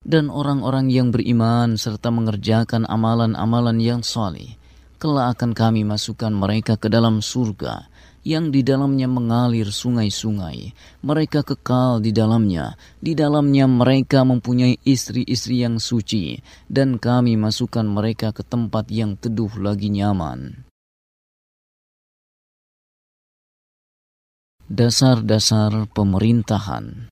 Dan orang-orang yang beriman serta mengerjakan amalan-amalan yang saleh, kelak akan kami masukkan mereka ke dalam surga, yang di dalamnya mengalir sungai-sungai. Mereka kekal di dalamnya. Di dalamnya mereka mempunyai istri-istri yang suci, dan kami masukkan mereka ke tempat yang teduh lagi nyaman. Dasar-dasar pemerintahan.